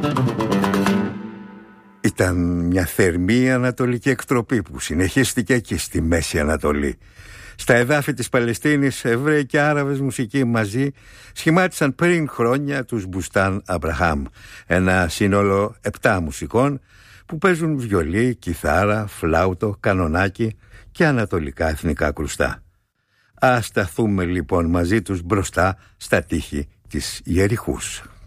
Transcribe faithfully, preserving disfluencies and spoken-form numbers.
Ήταν μια θερμή ανατολική εκτροπή που συνεχίστηκε και στη Μέση Ανατολή. Στα εδάφη της Παλαιστίνης, Εβραίοι και Άραβες μουσικοί μαζί σχημάτισαν πριν χρόνια τους Μπουστάν Αμπραχάμ, ένα σύνολο επτά μουσικών που παίζουν βιολί, κιθάρα, φλάουτο, κανονάκι και ανατολικά εθνικά κρουστά. Ας σταθούμε λοιπόν μαζί τους μπροστά στα τείχη της Ιεριχούς.